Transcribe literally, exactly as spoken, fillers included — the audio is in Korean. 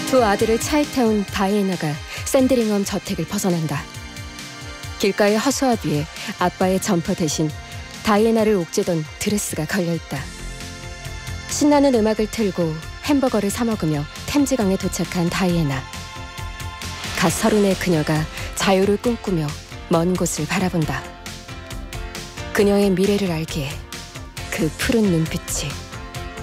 두 아들을 차에 태운 다이애나가 샌드링엄 저택을 벗어난다. 길가의 허수아비에 위에 아빠의 점퍼 대신 다이애나를 옥죄던 드레스가 걸려있다. 신나는 음악을 틀고 햄버거를 사 먹으며 템즈강에 도착한 다이애나. 갓 서른의 그녀가 자유를 꿈꾸며 먼 곳을 바라본다. 그녀의 미래를 알기에 그 푸른 눈빛이